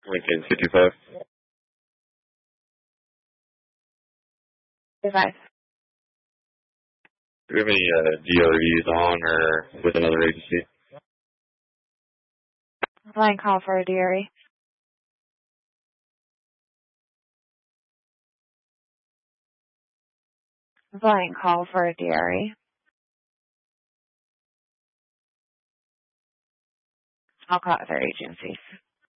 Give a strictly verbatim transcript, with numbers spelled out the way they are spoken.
Lincoln two two five. Five. Do we have any uh, D R Es on or with another agency? Line call for a D R E. Line call for a D R E. I'll call other agencies.